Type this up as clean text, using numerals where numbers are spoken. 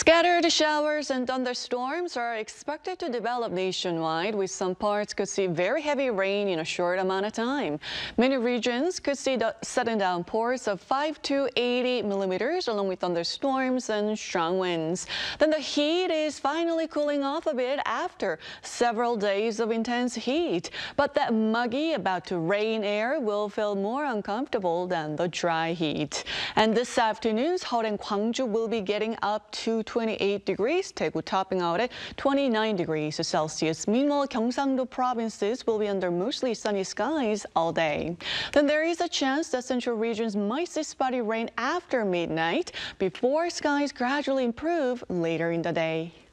Scattered showers and thunderstorms are expected to develop nationwide, with some parts could see very heavy rain in a short amount of time. Many regions could see the sudden downpours of 5 to 80 millimeters, along with thunderstorms and strong winds. Then the heat is finally cooling off a bit after several days of intense heat. But that muggy, about to rain air will feel more uncomfortable than the dry heat. And this afternoon, Seoul and Gwangju will be getting up to 28 degrees, Daegu topping out at 29 degrees Celsius. Meanwhile, Gyeongsangdo provinces will be under mostly sunny skies all day. Then there is a chance that central regions might see spotty rain after midnight before skies gradually improve later in the day.